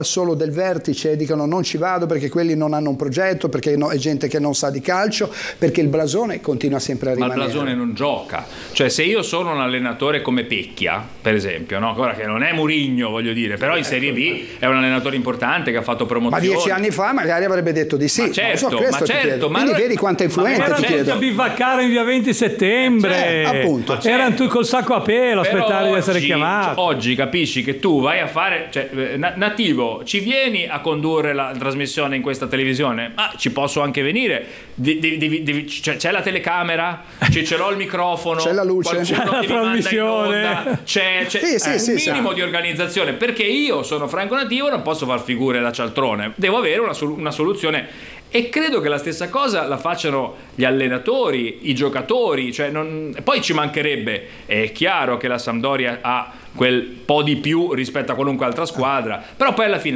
solo del vertice e dicono non ci vado perché quelli non hanno un progetto, perché è gente che non sa di calcio, perché il blasone continua sempre a rimanere. Ma il blasone non gioca, cioè se io sono un allenatore come Pecchia per esempio, no? Ora che non è Mourinho, voglio dire, però in Serie B è un allenatore importante che ha fatto promozione. Ma 10 anni fa magari avrebbe detto di sì. Ma certo, ma quindi vedi quanto è influente. Erano tutti a bivaccare in via 20 settembre, appunto. Erano tutti col sacco a pelo, aspettare di essere chiamati. Oggi capisci che tu vai a fare, cioè, Nativo, ci vieni a condurre la trasmissione in questa televisione? Ma ci posso anche venire. C'è la telecamera, ce l'ho il microfono, c'è la luce, c'è la trasmissione, c'è un minimo di organizzazione, perché io sono Franco Nativo, non posso far figure da cialtrone, devo avere una soluzione. E credo che la stessa cosa la facciano gli allenatori, i giocatori, cioè poi ci mancherebbe. È chiaro che la Sampdoria ha quel po' di più rispetto a qualunque altra squadra, però poi alla fine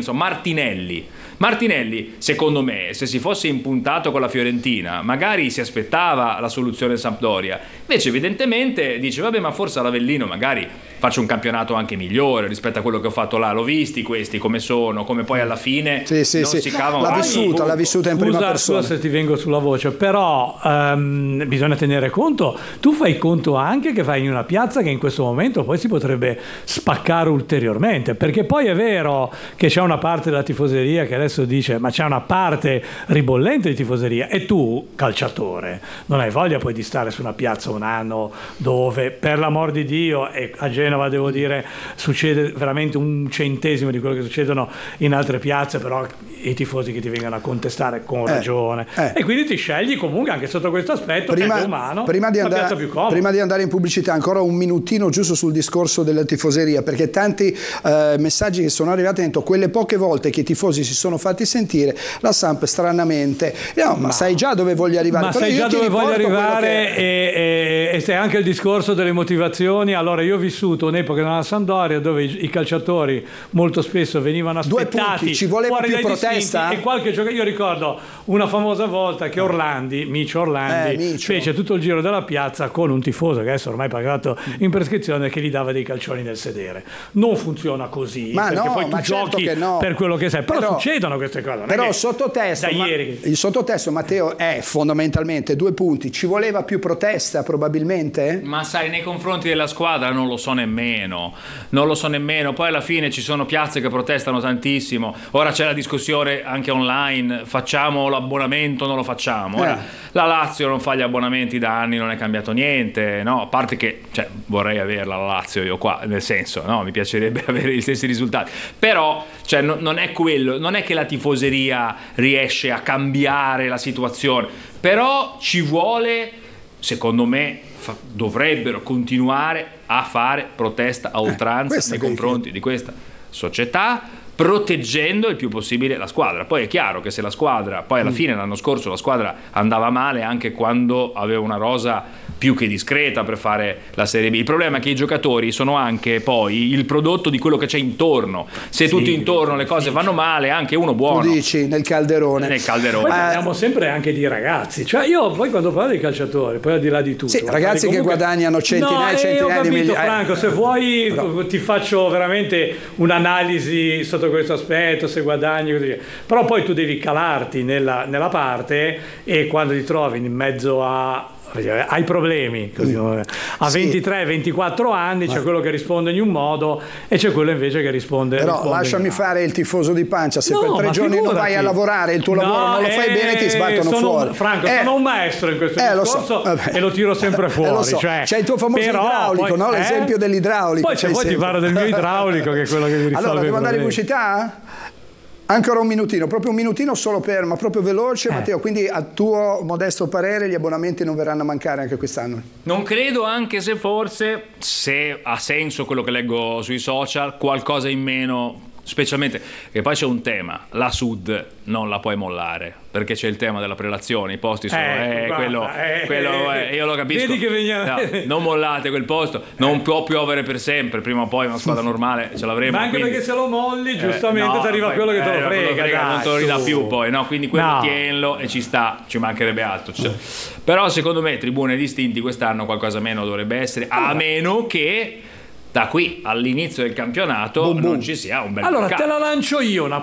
Martinelli, secondo me, se si fosse impuntato con la Fiorentina, magari si aspettava la soluzione Sampdoria. Invece evidentemente dice vabbè, ma forse all'Avellino magari faccio un campionato anche migliore rispetto a quello che ho fatto là. L'ho visti questi come sono, come poi alla fine si cavano. L'ha vissuta in prima persona. Scusa se ti vengo sulla voce, però bisogna tenere conto, tu fai conto anche che fai in una piazza che in questo momento poi si potrebbe spaccare ulteriormente, perché poi è vero che c'è una parte della tifoseria che adesso dice ma c'è una parte ribollente di tifoseria, e tu calciatore non hai voglia poi di stare su una piazza un anno dove, per l'amor di Dio, e a Genova devo dire succede veramente 1/100 di quello che succedono in altre piazze, però i tifosi che ti vengono a contestare con ragione, e quindi ti scegli comunque anche sotto questo aspetto che è umano, prima di andare in pubblicità ancora un minutino giusto sul discorso della tifoseria, perché tanti messaggi che sono arrivati hanno detto quelle poche volte che i tifosi si sono fatti sentire, la Samp stranamente ma sai già dove voglio arrivare, ma però sai già dove voglio arrivare, e c'è anche il discorso delle motivazioni. Allora io ho vissuto un'epoca nella Sampdoria dove i calciatori molto spesso venivano aspettati, 2 punti, ci voleva più protesta, e qualche giocatore, io ricordo una famosa volta che Micio Orlandi fece tutto il giro della piazza con un tifoso che adesso ormai è pagato in prescrizione, che gli dava dei calcioni nel sedere. Non funziona così, perché poi tu giochi per quello che sei, però succedono queste cose. Però il sottotesto, Matteo, è fondamentalmente 2 punti. Ci voleva più protesta probabilmente? Ma sai, nei confronti della squadra non lo so nemmeno. Poi alla fine ci sono piazze che protestano tantissimo. Ora c'è la discussione anche online, facciamo l'abbonamento, non lo facciamo. Ora, la Lazio non fa gli abbonamenti da anni, non è cambiato niente, no? A parte che vorrei averla la Lazio io qua, nel senso, no, mi piacerebbe avere gli stessi risultati, però non è quello, non è che la tifoseria riesce a cambiare la situazione, però ci vuole, secondo me dovrebbero continuare a fare protesta a oltranza nei confronti di questa società, proteggendo il più possibile la squadra. Poi è chiaro che se la squadra, poi alla fine l'anno scorso la squadra andava male anche quando aveva una rosa più che discreta per fare la Serie B. Il problema è che i giocatori sono anche poi il prodotto di quello che c'è intorno. Se tutto intorno le cose vanno male, anche uno buono. Tu dici nel calderone. Poi parliamo sempre anche di ragazzi. Cioè io poi quando parlo di calciatori, poi al di là di tutto, ragazzi che guadagnano centinaia e centinaia di milioni. Franco, se vuoi ti faccio veramente un'analisi sotto questo aspetto, se guadagni così. Però poi tu devi calarti nella parte, e quando ti trovi in mezzo ai problemi così, a 23-24 anni c'è quello che risponde in un modo e c'è quello invece che risponde lasciami fare il tifoso di pancia. Se per 3 giorni non vai a lavorare, il tuo lavoro non lo fai bene, ti sbattono fuori. Franco, sono un maestro in questo discorso, e lo tiro sempre fuori. C'è il tuo famoso idraulico, no? L'esempio dell'idraulico. Poi se vuoi ti parlo del mio idraulico, che è quello che mi risolve. Allora devo andare in pubblicità? Ancora un minutino, proprio un minutino solo ma proprio veloce, Matteo. Quindi a tuo modesto parere gli abbonamenti non verranno a mancare anche quest'anno? Non credo, anche se forse, se ha senso quello che leggo sui social, qualcosa in meno, specialmente che poi c'è un tema, la Sud non la puoi mollare, perché c'è il tema della prelazione, i posti sono quello io lo capisco. Vedi che non mollate quel posto, non può piovere per sempre, prima o poi una squadra normale ce l'avremo. Ma anche perché se lo molli giustamente ti arriva quello che te lo frega, non te lo ridà più poi, no? Quindi quello tienlo e ci sta, ci mancherebbe altro. Però secondo me tribune distinti quest'anno qualcosa meno dovrebbe essere, a meno che da qui all'inizio del campionato non ci sia un bel mercato. Te la lancio io una